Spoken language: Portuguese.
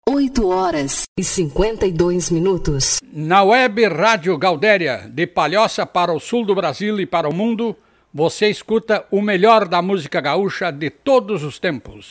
8h52. Na web Rádio Galdéria, de Palhoça para o sul do Brasil e para o mundo, você escuta o melhor da música gaúcha de todos os tempos.